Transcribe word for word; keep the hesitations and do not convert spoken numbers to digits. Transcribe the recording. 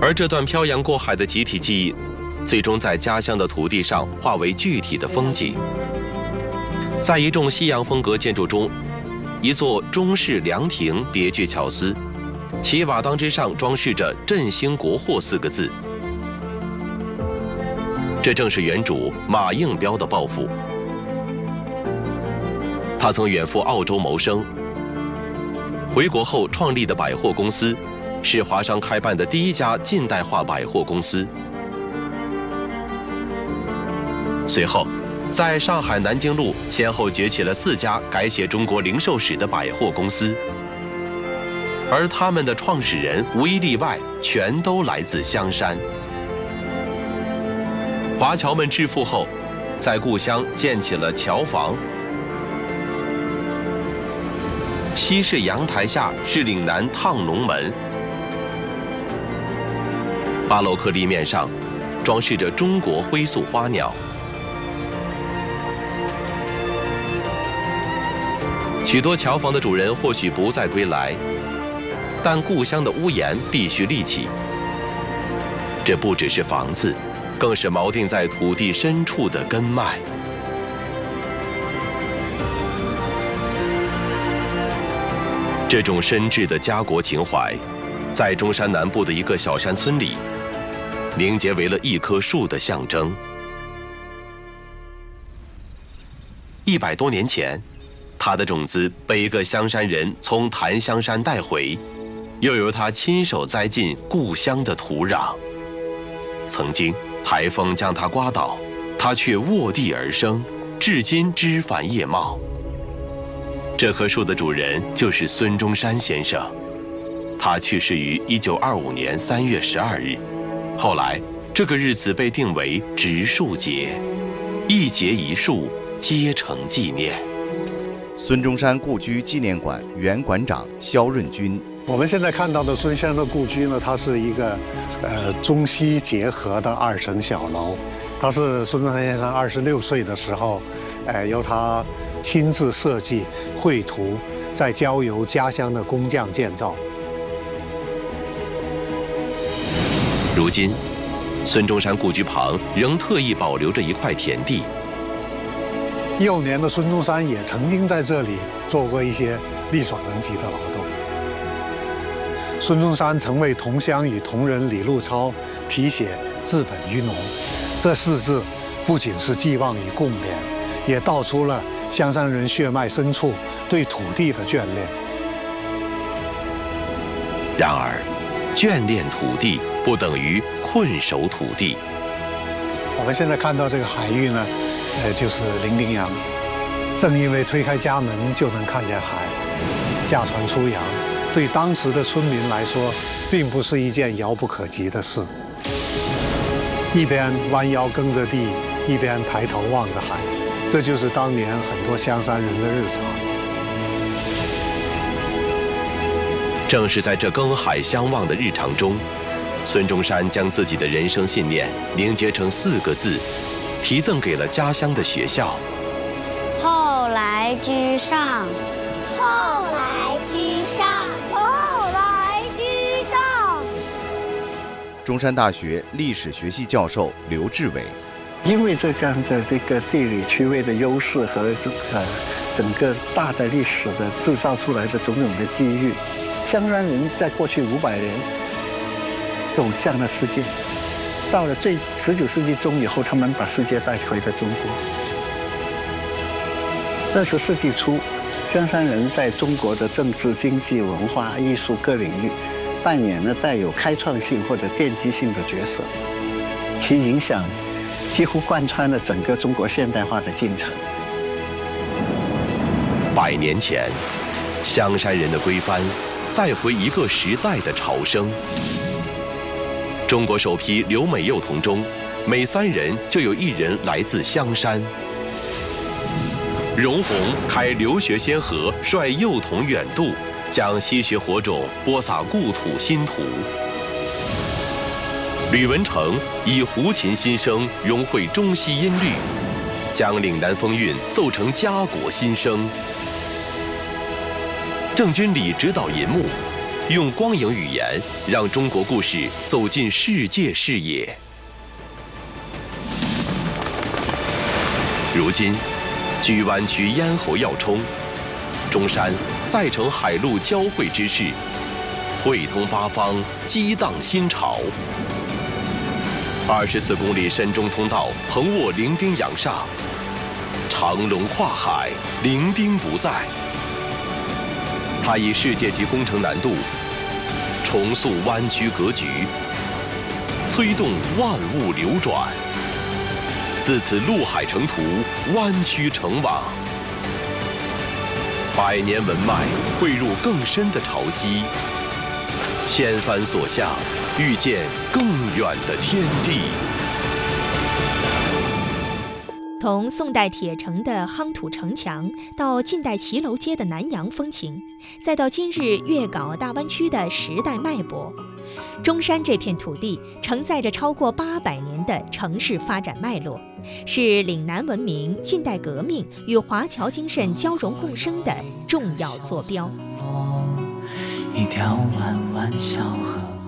而这段漂洋过海的集体记忆，最终在家乡的土地上化为具体的风景。在一众西洋风格建筑中，一座中式凉亭别具巧思，其瓦当之上装饰着“振兴国货”四个字。这正是原主马应彪的抱负。他曾远赴澳洲谋生，回国后创立的百货公司，是华商开办的第一家近代化百货公司。随后，在上海南京路先后崛起了四家改写中国零售史的百货公司，而他们的创始人无一例外，全都来自香山。华侨们致富后，在故乡建起了侨房。西式阳台下是岭南烫龙门，巴洛克立面上装饰着中国灰塑花鸟。许多侨房的主人或许不再归来，但故乡的屋檐必须立起。这不只是房子，更是锚定在土地深处的根脉。这种深挚的家国情怀，在中山南部的一个小山村里，凝结为了一棵树的象征。一百多年前，它的种子被一个香山人从檀香山带回，又由他亲手栽进故乡的土壤。曾经台风将它刮倒，它却卧地而生，至今枝繁叶茂。这棵树的主人就是孙中山先生，他去世于一九二五年三月十二日。后来，这个日子被定为植树节，一节一树，皆成纪念。 孙中山故居纪念馆原馆长肖润军， 我们现在看到的孙先生的故居呢，它是一个呃中西结合的二层小楼。它是孙中山先生二十六岁的时候，呃，由他亲自设计、绘图，再交由家乡的工匠建造。 如今，孙中山故居旁仍特意保留着一块田地。 幼年的孙中山也曾经在这里做过一些力所能及的劳动。孙中山曾为同乡与同仁李路超题写“治本于农”，这四字不仅是寄望于共勉，也道出了香山人血脉深处对土地的眷恋。 然而，眷恋土地不等于困守土地。 我们现在看到这个海域呢，呃，就是伶仃洋。正因为推开家门就能看见海，驾船出洋，对当时的村民来说，并不是一件遥不可及的事。一边弯腰耕着地，一边抬头望着海，这就是当年很多香山人的日常。 正是在这耕海相望的日常中，孙中山将自己的人生信念凝结成四个字，题赠给了家乡的学校。 后来居上， 后来居上，后来居上。 中山大学历史学系教授刘志伟， 因为这样的这个地理区位的优势和呃整个大的历史的制造出来的种种的机遇，香山人在过去五百年走向了世界，到了最十九世纪中以后，他们把世界带回了中国。二十世纪初，香山人在中国的政治、经济、文化、艺术各领域扮演了带有开创性或者奠基性的角色，其影响几乎贯穿了整个中国现代化的进程。 百年前，香山人的归帆，再回一个时代的朝生。中国首批留美幼童中，每三人就有一人来自香山。荣闳开留学先河，率幼童远渡，将西学火种播撒故土新土。吕文成以胡琴新声融汇中西音律，将岭南风韵奏成家国心声。郑君礼指导银幕， 用光影语言让中国故事走进世界视野。如今，距湾区咽喉要冲，中山再成海陆交汇之势，汇通八方，激荡新潮。二十四公里深中通道横卧伶仃洋厦，长龙跨海，伶仃不在。它以世界级工程难度重塑湾区格局，催动万物流转。自此陆海成图，湾区成网。百年文脉汇入更深的潮汐，千帆所向，遇见更远的天地。 从宋代铁城的夯土城墙，到近代骑楼街的南洋风情，再到今日粤港澳大湾区的时代脉搏，中山这片土地承载着超过八百年的城市发展脉络，是岭南文明、近代革命与华侨精神交融共生的重要坐标。 一条弯弯小河。